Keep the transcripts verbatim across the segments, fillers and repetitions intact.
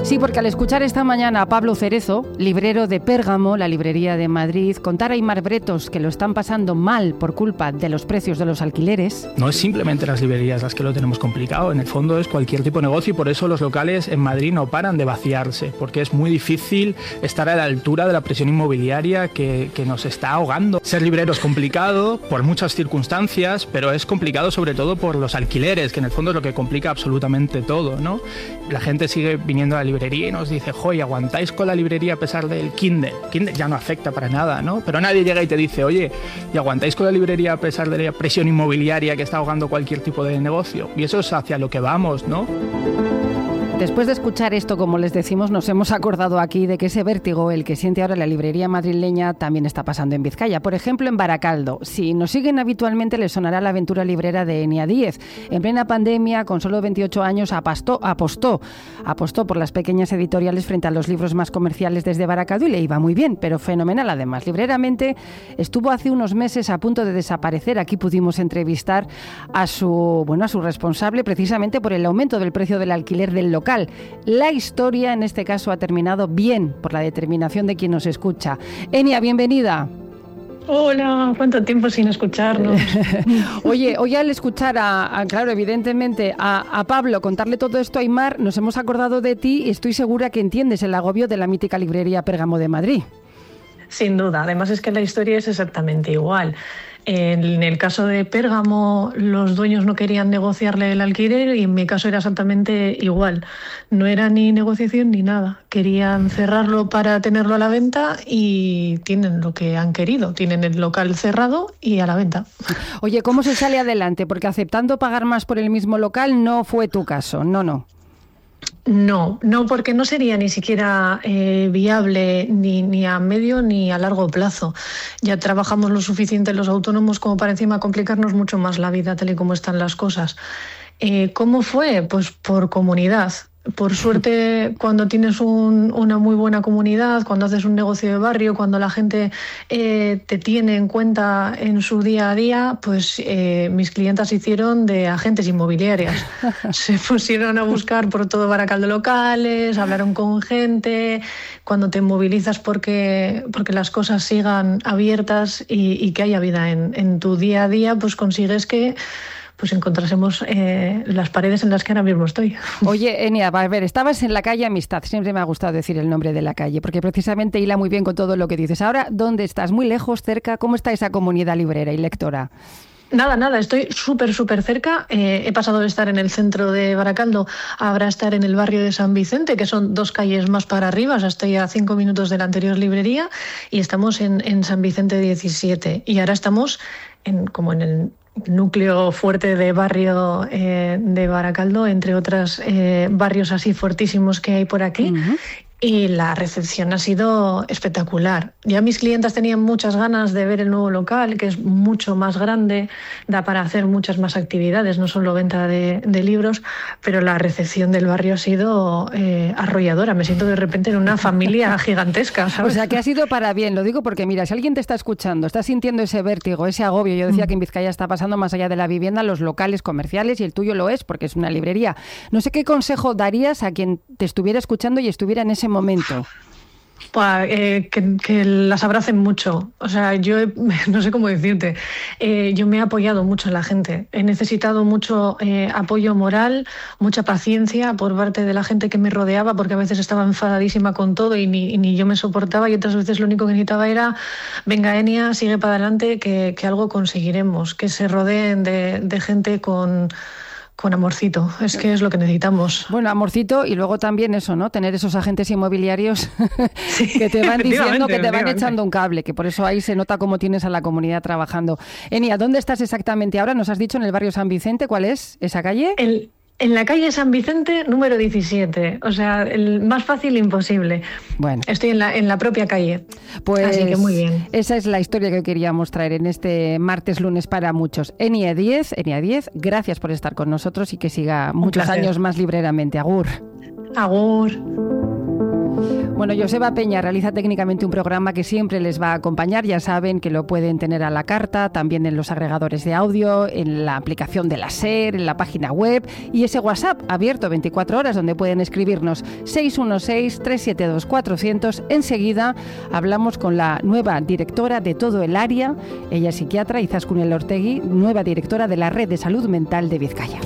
Sí, porque al escuchar esta mañana a Pablo Cerezo, librero de Pérgamo, la librería de Madrid, contar a Aimar Bretos que lo están pasando mal por culpa de los precios de los alquileres... No es simplemente las librerías las que lo tenemos complicado, en el fondo es cualquier tipo de negocio y por eso los locales en Madrid no paran de vaciarse, porque es muy difícil estar a la altura de la presión inmobiliaria que, que nos está ahogando. Ser librero es complicado por muchas circunstancias, pero es complicado sobre todo por los alquileres, que en el fondo es lo que complica absolutamente todo, ¿no? La gente sigue viniendo a la librería y nos dice, joy, ¿aguantáis con la librería a pesar del Kindle? Kindle ya no afecta para nada, ¿no? Pero nadie llega y te dice, oye, ¿y aguantáis con la librería a pesar de la presión inmobiliaria que está ahogando cualquier tipo de negocio? Y eso es hacia lo que vamos, ¿no? Después de escuchar esto, como les decimos, nos hemos acordado aquí de que ese vértigo, el que siente ahora la librería madrileña, también está pasando en Vizcaya. Por ejemplo, en Baracaldo. Si nos siguen habitualmente, les sonará la aventura librera de Enia Díez. En plena pandemia, con solo veintiocho años, apostó, apostó, apostó por las pequeñas editoriales frente a los libros más comerciales desde Baracaldo y le iba muy bien, pero fenomenal además. Libreramente, estuvo hace unos meses a punto de desaparecer. Aquí pudimos entrevistar a su, bueno, a su responsable precisamente por el aumento del precio del alquiler del local. La historia, en este caso, ha terminado bien por la determinación de quien nos escucha. Enia, bienvenida. Hola, ¿cuánto tiempo sin escucharnos? Oye, hoy al escuchar, a, a claro, evidentemente, a, a Pablo contarle todo esto a Aimar, nos hemos acordado de ti y estoy segura que entiendes el agobio de la mítica librería Pérgamo de Madrid. Sin duda, además es que la historia es exactamente igual. En el caso de Pérgamo, los dueños no querían negociarle el alquiler y en mi caso era exactamente igual. No era ni negociación ni nada. Querían cerrarlo para tenerlo a la venta y tienen lo que han querido. Tienen el local cerrado y a la venta. Oye, ¿cómo se sale adelante? Porque aceptando pagar más por el mismo local no fue tu caso, no, no. No, no, porque no sería ni siquiera eh, viable ni, ni a medio ni a largo plazo. Ya trabajamos lo suficiente los autónomos como para encima complicarnos mucho más la vida tal y como están las cosas. Eh, ¿Cómo fue? Pues por comunidad. Por suerte, cuando tienes un, una muy buena comunidad, cuando haces un negocio de barrio, cuando la gente eh, te tiene en cuenta en su día a día, pues eh, mis clientas hicieron de agentes inmobiliarias. Se pusieron a buscar por todo Baracaldo locales, hablaron con gente. Cuando te movilizas porque, porque las cosas sigan abiertas y, y que haya vida en, en tu día a día, pues consigues que pues encontrásemos eh, las paredes en las que ahora mismo estoy. Oye, Enia, a ver, estabas en la calle Amistad, siempre me ha gustado decir el nombre de la calle, porque precisamente hila muy bien con todo lo que dices. Ahora, ¿dónde estás? ¿Muy lejos, cerca? ¿Cómo está esa comunidad librera y lectora? Nada, nada, estoy súper, súper cerca. Eh, he pasado de estar en el centro de Baracaldo a ahora estar en el barrio de San Vicente, que son dos calles más para arriba, o sea, estoy a cinco minutos de la anterior librería y estamos en, en San Vicente diecisiete. Y ahora estamos en, como en el núcleo fuerte de barrio eh, de Baracaldo, entre otros eh, barrios así fuertísimos que hay por aquí. Uh-huh. Y la recepción ha sido espectacular. Ya mis clientas tenían muchas ganas de ver el nuevo local, que es mucho más grande, da para hacer muchas más actividades, no solo venta de, de libros, pero la recepción del barrio ha sido eh, arrolladora. Me siento de repente en una familia gigantesca, ¿sabes? O sea, que ha sido para bien. Lo digo porque, mira, si alguien te está escuchando, está sintiendo ese vértigo, ese agobio, yo decía mm. que en Vizcaya está pasando más allá de la vivienda, los locales comerciales, y el tuyo lo es, porque es una librería. No sé qué consejo darías a quien te estuviera escuchando y estuviera en ese momento. Pues, eh, que, que las abracen mucho. O sea, yo no sé cómo decirte. Eh, yo me he apoyado mucho en la gente. He necesitado mucho eh, apoyo moral, mucha paciencia por parte de la gente que me rodeaba, porque a veces estaba enfadadísima con todo y ni, ni yo me soportaba, y otras veces lo único que necesitaba era, venga, Enia, sigue para adelante, que, que algo conseguiremos, que se rodeen de, de gente con... Con amorcito, es que es lo que necesitamos. Bueno, amorcito y luego también eso, ¿no? Tener esos agentes inmobiliarios sí, que te van diciendo que te van echando un cable, que por eso ahí se nota cómo tienes a la comunidad trabajando. Enia, ¿dónde estás exactamente ahora? Nos has dicho en el barrio San Vicente, ¿cuál es esa calle? El... En la calle San Vicente, número diecisiete. O sea, el más fácil imposible. Bueno. Estoy en la, en la propia calle. Pues así que muy bien. Esa es la historia que queríamos traer en este martes lunes para muchos. Enia Díez, Enia Díez, gracias por estar con nosotros y que siga muchos años más libreramente. Agur. Agur. Bueno, Joseba Peña realiza técnicamente un programa que siempre les va a acompañar. Ya saben que lo pueden tener a la carta, también en los agregadores de audio, en la aplicación de la SER, en la página web y ese WhatsApp abierto veinticuatro horas donde pueden escribirnos seis uno seis, tres siete dos, cuatrocientos. Enseguida hablamos con la nueva directora de todo el área. Ella es psiquiatra, Izaskun Elortegui, nueva directora de la Red de Salud Mental de Vizcaya.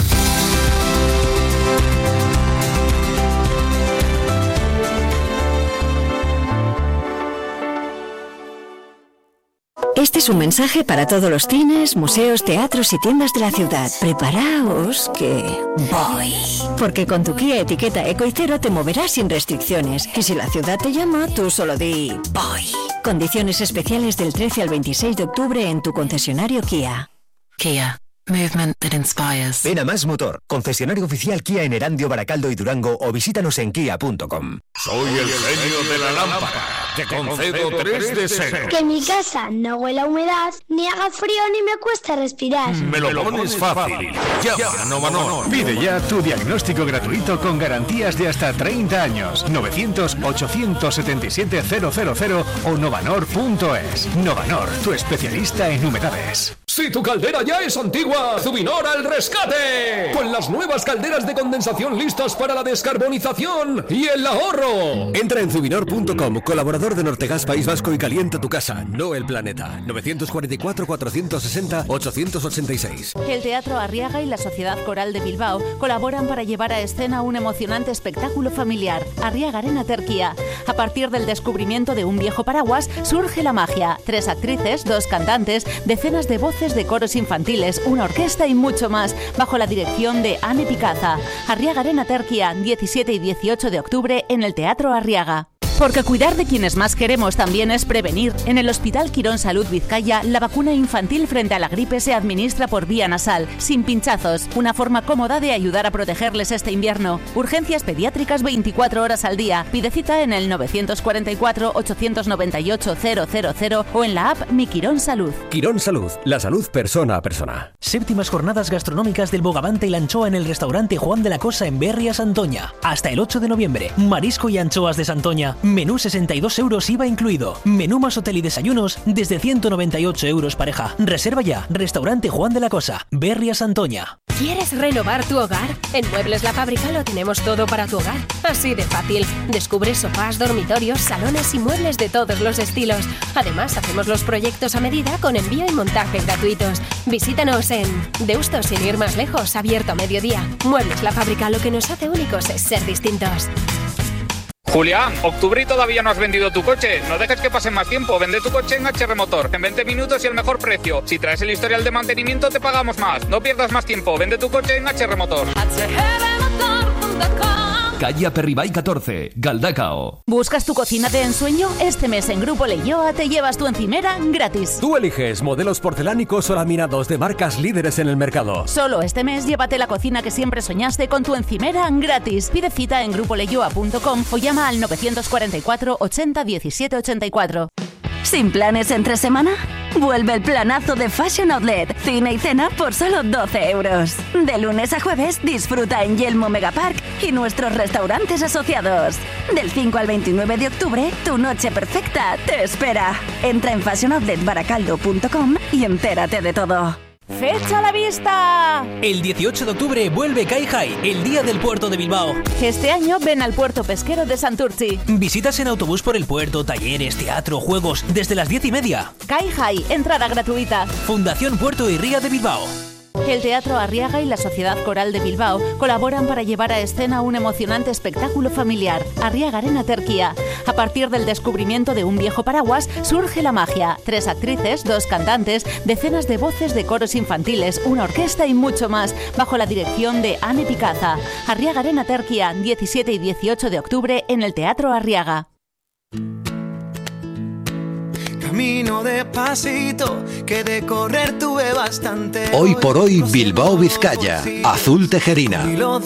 Este es un mensaje para todos los cines, museos, teatros y tiendas de la ciudad. Preparaos que voy. Porque con tu Kia etiqueta Eco y Cero te moverás sin restricciones. Y si la ciudad te llama, tú solo di voy. Condiciones especiales del trece al veintiséis de octubre en tu concesionario Kia. Kia. Movement that inspires. Ven a Más Motor, concesionario oficial Kia en Erandio, Baracaldo y Durango, o visítanos en kia punto com. Soy el genio de la lámpara. Te concedo tres deseos. Que mi casa no huela a humedad, ni haga frío ni me cueste respirar. Me lo pones fácil. Llama a Novanor. Pide ya tu diagnóstico gratuito con garantías de hasta treinta años. novecientos, ochocientos setenta y siete, cero cero cero o novanor punto es. Novanor, tu especialista en humedades. Si tu caldera ya es antigua, Zubinor al rescate. Con las nuevas calderas de condensación listas para la descarbonización y el ahorro. Entra en zubinor punto com, colaborador de Nortegas País Vasco, y calienta tu casa, no el planeta. novecientos cuarenta y cuatro, cuatrocientos sesenta, ochocientos ochenta y seis. El Teatro Arriaga y la Sociedad Coral de Bilbao colaboran para llevar a escena un emocionante espectáculo familiar, Arriaga Arena Terquía. A partir del descubrimiento de un viejo paraguas surge la magia. Tres actrices, dos cantantes, decenas de voces de coros infantiles, una orquesta y mucho más, bajo la dirección de Anne Picaza. Arriaga Arena Terquía, diecisiete y dieciocho de octubre en el Teatro Arriaga. Porque cuidar de quienes más queremos también es prevenir. En el Hospital Quirón Salud Vizcaya, la vacuna infantil frente a la gripe se administra por vía nasal, sin pinchazos. Una forma cómoda de ayudar a protegerles este invierno. Urgencias pediátricas veinticuatro horas al día. Pide cita en el novecientos cuarenta y cuatro, ochocientos noventa y ocho, cero cero cero o en la app Mi Quirón Salud. Quirón Salud, la salud persona a persona. Séptimas jornadas gastronómicas del Bogavante y la anchoa en el restaurante Juan de la Cosa en Berria, Santoña. Hasta el ocho de noviembre. Marisco y anchoas de Santoña. Menú sesenta y dos euros I V A incluido. Menú más hotel y desayunos desde ciento noventa y ocho euros pareja. Reserva ya. Restaurante Juan de la Cosa, Berria, Santoña. ¿Quieres renovar tu hogar? En Muebles La Fábrica lo tenemos todo para tu hogar. Así de fácil. Descubre sofás, dormitorios, salones y muebles de todos los estilos. Además, hacemos los proyectos a medida con envío y montaje gratuitos. Visítanos en Deusto, sin ir más lejos, abierto a mediodía. Muebles La Fábrica, lo que nos hace únicos es ser distintos. Julián, octubre y todavía no has vendido tu coche. No dejes que pase más tiempo. Vende tu coche en H R Motor. En veinte minutos y el mejor precio. Si traes el historial de mantenimiento te pagamos más. No pierdas más tiempo. Vende tu coche en H R Motor. Calle Aperribay catorce, Galdacao. ¿Buscas tu cocina de ensueño? Este mes en Grupo Leioa te llevas tu encimera gratis. Tú eliges modelos porcelánicos o laminados de marcas líderes en el mercado. Solo este mes llévate la cocina que siempre soñaste con tu encimera gratis. Pide cita en grupo leioa punto com o llama al novecientos cuarenta y cuatro, ochenta, diecisiete, ochenta y cuatro. ¿Sin planes entre semana? Vuelve el planazo de Fashion Outlet. Cine y cena por solo doce euros. De lunes a jueves disfruta en Yelmo Megapark y nuestros restaurantes asociados. Del cinco al veintinueve de octubre, tu noche perfecta te espera. Entra en fashion outlet baracaldo punto com y entérate de todo. ¡Fecha a la vista! El dieciocho de octubre vuelve Kai Hai, el Día del Puerto de Bilbao. Este año ven al puerto pesquero de Santurtzi. Visitas en autobús por el puerto, talleres, teatro, juegos, desde las diez y media. Kai Hai, entrada gratuita. Fundación Puerto y Ría de Bilbao. El Teatro Arriaga y la Sociedad Coral de Bilbao colaboran para llevar a escena un emocionante espectáculo familiar, Arriaga Arena Terquía. A partir del descubrimiento de un viejo paraguas surge la magia. Tres actrices, dos cantantes, decenas de voces de coros infantiles, una orquesta y mucho más, bajo la dirección de Anne Picaza. Arriaga Arena Terquía, diecisiete y dieciocho de octubre en el Teatro Arriaga. Camino despacito, que de correr tuve bastante. Hoy por hoy Bilbao, Vizcaya, Azul Tejerina.